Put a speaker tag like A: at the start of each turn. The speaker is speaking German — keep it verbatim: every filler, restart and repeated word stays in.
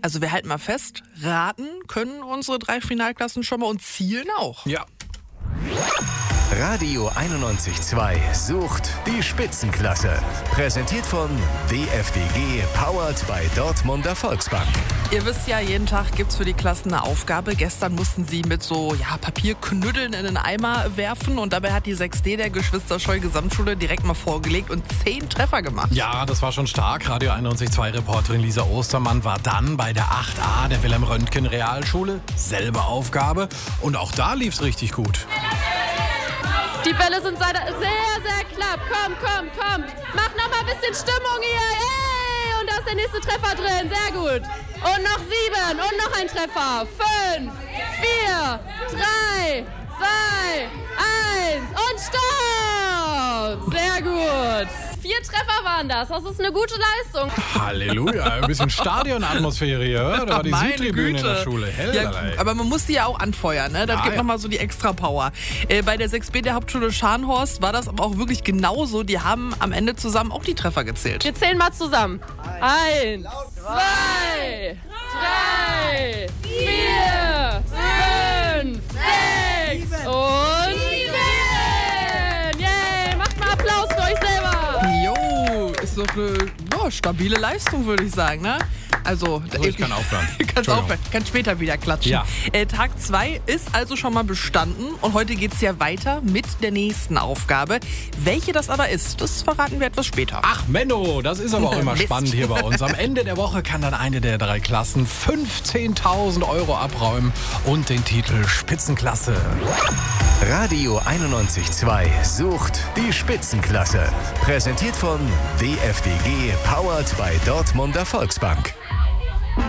A: Also wir halten mal fest, raten können unsere drei Finalklassen schon mal und zielen auch.
B: Ja.
C: Radio einundneunzig Komma zwei sucht die Spitzenklasse. Präsentiert von D F D G, powered by Dortmunder Volksbank.
A: Ihr wisst ja, jeden Tag gibt's für die Klassen eine Aufgabe. Gestern mussten sie mit so ja, Papierknüddeln in den Eimer werfen und dabei hat die sechs D der Geschwister-Scholl-Gesamtschule direkt mal vorgelegt und zehn Treffer gemacht.
B: Ja, das war schon stark. Radio einundneunzig Komma zwei Reporterin Lisa Ostermann war dann bei der acht a der Wilhelm-Röntgen-Realschule. Selbe Aufgabe und auch da lief's richtig gut.
D: Die Bälle sind sehr, sehr knapp. Komm, komm, komm. Mach noch mal ein bisschen Stimmung hier. Hey! Und da ist der nächste Treffer drin. Sehr gut. Und noch sieben. Und noch ein Treffer. Fünf, vier, drei, zwei, eins. Und Stopp! Sehr gut. Vier Treffer waren das. Das ist eine gute Leistung.
B: Halleluja. Ein bisschen Stadionatmosphäre hier. Da war die
A: Meine
B: Südtribüne
A: Güte.
B: in der Schule.
A: Ja, aber man muss die ja auch anfeuern, ne? Das
B: Ja,
A: gibt
B: ja.
A: nochmal so die extra Power. Äh, bei der sechs B der Hauptschule Scharnhorst war das aber auch wirklich genauso. Die haben am Ende zusammen auch die Treffer gezählt.
D: Wir zählen mal zusammen. Eins, zwei, drei, vier, fünf, sechs und sieben. Yay, macht mal Applaus für euch selber.
A: Jo, ist doch eine ja, stabile Leistung, würde ich sagen, ne? Also,
B: So, ich kann aufhören.
A: Kannst
B: Entschuldigung.
A: aufhören. Kannst später wieder klatschen.
B: Ja.
A: Äh, Tag zwei ist also schon mal bestanden und heute geht's ja weiter mit der nächsten Aufgabe. Welche das aber ist, das verraten wir etwas später.
B: Ach Menno, das ist aber auch immer
A: Mist.
B: spannend hier bei uns. Am Ende der Woche kann dann eine der drei Klassen fünfzehntausend Euro abräumen und den Titel Spitzenklasse.
C: Radio einundneunzig Komma zwei sucht die Spitzenklasse. Präsentiert von D F D G, powered by Dortmunder Volksbank.